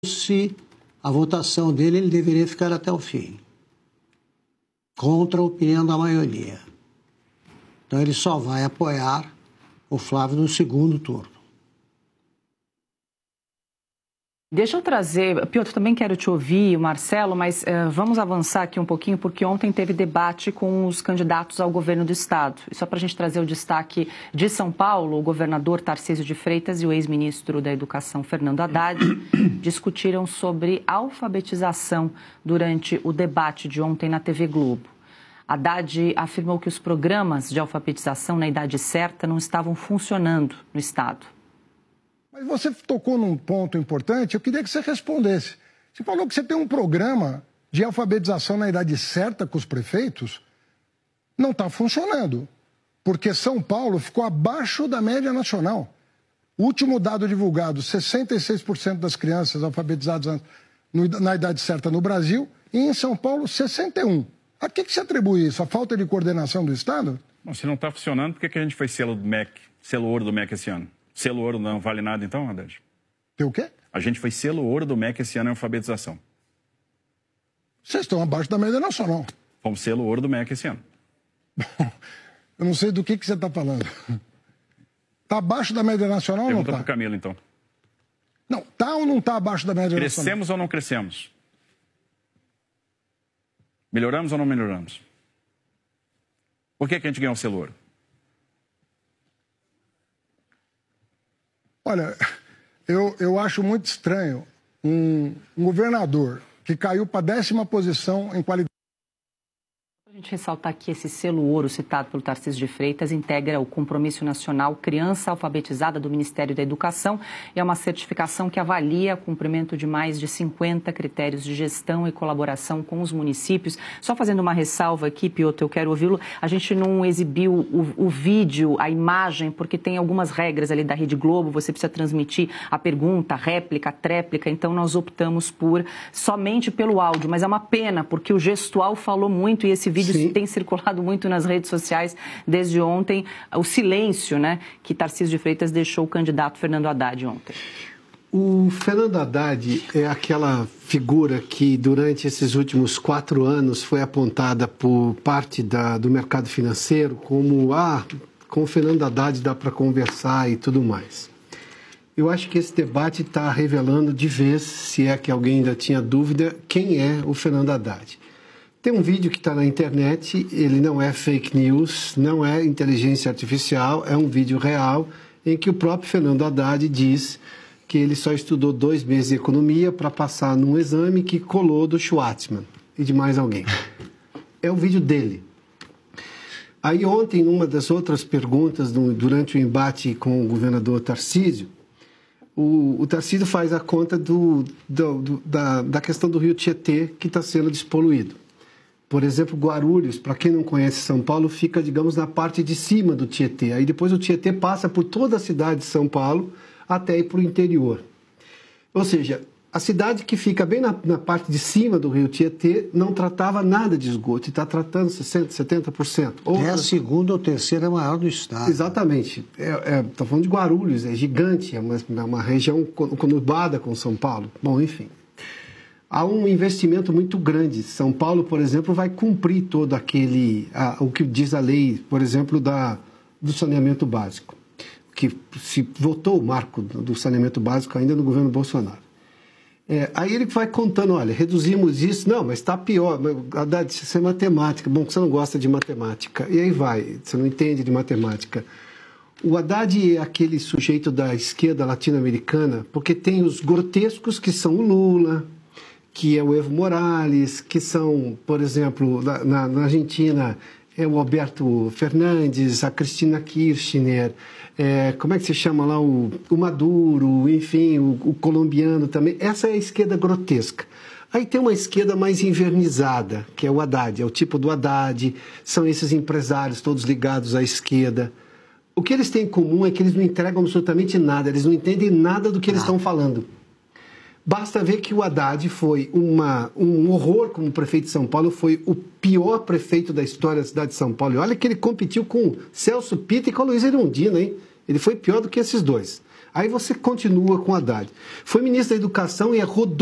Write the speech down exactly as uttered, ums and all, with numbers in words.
se a votação dele, ele deveria ficar até o fim, contra a opinião da maioria. Então, ele só vai apoiar o Flávio no segundo turno. Deixa eu trazer, Piotr, também quero te ouvir, Marcelo, mas uh, vamos avançar aqui um pouquinho, porque ontem teve debate com os candidatos ao governo do Estado. E só para a gente trazer o destaque de São Paulo, o governador Tarcísio de Freitas e o ex-ministro da Educação, Fernando Haddad, discutiram sobre alfabetização durante o debate de ontem na T V Globo. Haddad afirmou que os programas de alfabetização na idade certa não estavam funcionando no Estado. Mas você tocou num ponto importante, eu queria que você respondesse. Você falou que você tem um programa de alfabetização na idade certa com os prefeitos, não está funcionando, porque São Paulo ficou abaixo da média nacional. O último dado divulgado, sessenta e seis por cento das crianças alfabetizadas na idade certa no Brasil, e em São Paulo, sessenta e um por cento. A que, que se atribui isso? A falta de coordenação do Estado? Bom, se não está funcionando, por que, que a gente foi selo do M E C, selo ouro do M E C esse ano? Selo ouro não vale nada então, Haddad? Tem o quê? A gente foi selo ouro do M E C esse ano em alfabetização. Vocês estão abaixo da média nacional. Fomos selo ouro do M E C esse ano. Bom, eu não sei do que, que você está falando. Está abaixo da média nacional ou não está? Pergunta para o Camilo, então. Não, está ou não está abaixo da média crescemos nacional? Crescemos ou não crescemos? Melhoramos ou não melhoramos? Por que, que a gente ganhou o selo ouro? Olha, eu, eu acho muito estranho um, um governador que caiu para a décima posição em qualidade. A gente ressaltar que esse selo ouro citado pelo Tarcísio de Freitas integra o Compromisso Nacional Criança Alfabetizada do Ministério da Educação e é uma certificação que avalia o cumprimento de mais de cinquenta critérios de gestão e colaboração com os municípios. Só fazendo uma ressalva aqui, Piotr, eu quero ouvi-lo. A gente não exibiu o, o vídeo, a imagem, porque tem algumas regras ali da Rede Globo. Você precisa transmitir a pergunta, a réplica, a tréplica. Então, nós optamos por somente pelo áudio. Mas é uma pena, porque o gestual falou muito e esse vídeo Sim. tem circulado muito nas redes sociais desde ontem, o silêncio, né, que Tarcísio de Freitas deixou o candidato Fernando Haddad ontem. O Fernando Haddad é aquela figura que durante esses últimos quatro anos foi apontada por parte da, do mercado financeiro como, ah, com o Fernando Haddad dá para conversar e tudo mais. Eu acho que esse debate está revelando de vez, se é que alguém ainda tinha dúvida, quem é o Fernando Haddad. Tem um vídeo que está na internet, ele não é fake news, não é inteligência artificial, é um vídeo real em que o próprio Fernando Haddad diz que ele só estudou dois meses de economia para passar num exame que colou do Schwartzman e de mais alguém. É o vídeo dele. Aí ontem, numa das outras perguntas, durante o embate com o governador Tarcísio, o, o Tarcísio faz a conta do, do, do, da, da questão do rio Tietê que está sendo despoluído. Por exemplo, Guarulhos, para quem não conhece São Paulo, fica, digamos, na parte de cima do Tietê. Aí depois o Tietê passa por toda a cidade de São Paulo até ir para o interior. Ou seja, a cidade que fica bem na, na parte de cima do rio Tietê não tratava nada de esgoto, e está tratando sessenta por cento, setenta por cento. Outra... É a segunda ou terceira maior do estado. Exatamente. Estou é, é, falando de Guarulhos, é gigante, é uma, é uma região conurbada com São Paulo. Bom, enfim. Há um investimento muito grande. São Paulo, por exemplo, vai cumprir todo aquele, a, o que diz a lei, por exemplo, da, do saneamento básico, que se votou o marco do saneamento básico ainda no governo Bolsonaro. É, aí ele vai contando, olha, reduzimos isso, não, mas está pior, Haddad, isso é matemática, bom, você não gosta de matemática, e aí vai, você não entende de matemática. O Haddad é aquele sujeito da esquerda latino-americana, porque tem os grotescos que são o Lula, que é o Evo Morales, que são, por exemplo, na, na Argentina, é o Alberto Fernandes, a Cristina Kirchner, é, como é que se chama lá, o, o Maduro, enfim, o, o colombiano também. Essa é a esquerda grotesca. Aí tem uma esquerda mais invernizada, que é o Haddad, é o tipo do Haddad, são esses empresários todos ligados à esquerda. O que eles têm em comum é que eles não entregam absolutamente nada, eles não entendem nada do que eles estão falando. Basta ver que o Haddad foi uma, um horror como prefeito de São Paulo, foi o pior prefeito da história da cidade de São Paulo. E olha que ele competiu com Celso Pitta e com a Luiza Erundina, hein? Ele foi pior do que esses dois. Aí você continua com o Haddad. Foi ministro da Educação e errou